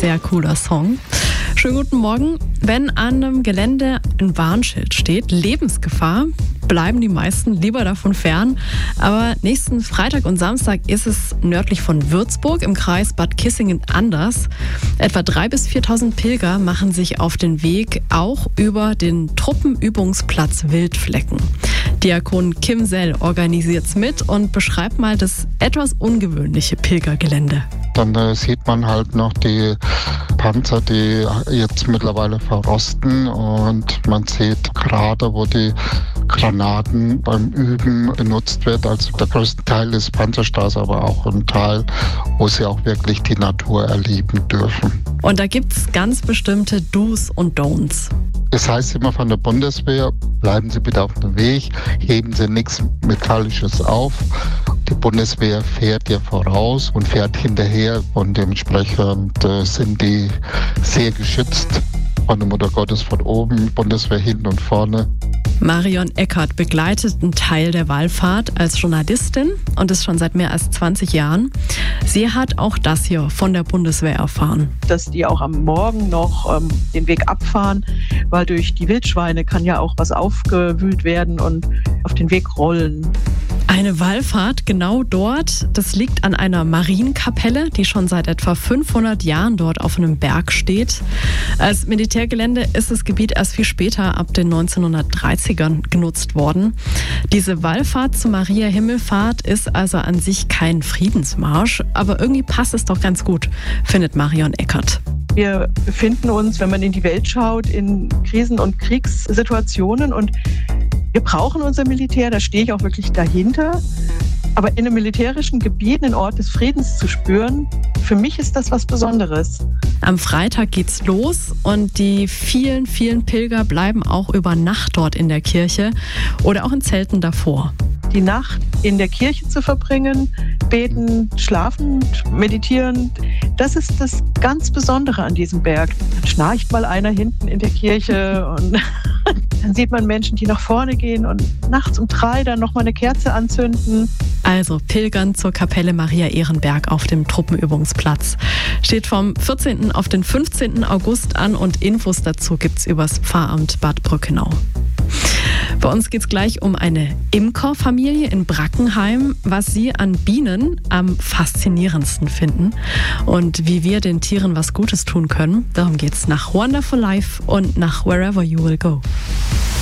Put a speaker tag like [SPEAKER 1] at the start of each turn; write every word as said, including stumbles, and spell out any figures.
[SPEAKER 1] sehr cooler Song. Schönen guten Morgen. Wenn an einem Gelände ein Warnschild steht, Lebensgefahr, bleiben die meisten lieber davon fern. Aber nächsten Freitag und Samstag ist es nördlich von Würzburg im Kreis Bad Kissingen anders. Etwa dreitausend bis viertausend Pilger machen sich auf den Weg, auch über den Truppenübungsplatz Wildflecken. Diakon Kim Sell organisiert's mit und beschreibt mal das etwas ungewöhnliche Pilgergelände.
[SPEAKER 2] Dann äh, sieht man halt noch die Panzer, die jetzt mittlerweile verrosten, und man sieht Krater, wo die Granaten beim Üben benutzt wird. Also der größte Teil ist Panzerstraße, aber auch ein Teil, wo sie auch wirklich die Natur erleben dürfen.
[SPEAKER 1] Und da gibt's ganz bestimmte Do's und Don'ts.
[SPEAKER 2] Das heißt immer von der Bundeswehr, bleiben Sie bitte auf dem Weg, heben Sie nichts Metallisches auf. Die Bundeswehr fährt ja voraus und fährt hinterher, und dementsprechend äh, sind die sehr geschützt von der Mutter Gottes von oben, Bundeswehr hinten und vorne.
[SPEAKER 1] Marion Eckert begleitet einen Teil der Wallfahrt als Journalistin und ist schon seit mehr als zwanzig Jahren. Sie hat auch das hier von der Bundeswehr erfahren.
[SPEAKER 3] Dass die auch am Morgen noch ähm, den Weg abfahren, weil durch die Wildschweine kann ja auch was aufgewühlt werden und auf den Weg rollen.
[SPEAKER 1] Eine Wallfahrt genau dort, das liegt an einer Marienkapelle, die schon seit etwa fünfhundert Jahren dort auf einem Berg steht. Als Militärgelände ist das Gebiet erst viel später, ab den neunzehnhundertdreißigern, genutzt worden. Diese Wallfahrt zur Maria Himmelfahrt ist also an sich kein Friedensmarsch, aber irgendwie passt es doch ganz gut, findet Marion Eckert.
[SPEAKER 3] Wir befinden uns, wenn man in die Welt schaut, in Krisen- und Kriegssituationen, und wir brauchen unser Militär, da stehe ich auch wirklich dahinter. Aber in einem militärischen Gebiet einen Ort des Friedens zu spüren, für mich ist das was Besonderes.
[SPEAKER 1] Am Freitag geht's los und die vielen, vielen Pilger bleiben auch über Nacht dort in der Kirche oder auch in Zelten davor.
[SPEAKER 3] Die Nacht in der Kirche zu verbringen, betend, schlafend, meditierend, das ist das ganz Besondere an diesem Berg. Dann schnarcht mal einer hinten in der Kirche und dann sieht man Menschen, die nach vorne gehen und nachts um drei dann nochmal eine Kerze anzünden.
[SPEAKER 1] Also Pilgern zur Kapelle Maria Ehrenberg auf dem Truppenübungsplatz. Steht vom vierzehnten auf den fünfzehnten August an und Infos dazu gibt's übers Pfarramt Bad Brückenau. Bei uns geht es gleich um eine Imkerfamilie in Brackenheim, was sie an Bienen am faszinierendsten finden und wie wir den Tieren was Gutes tun können. Darum geht es nach Wonderful Life und nach Wherever You Will Go.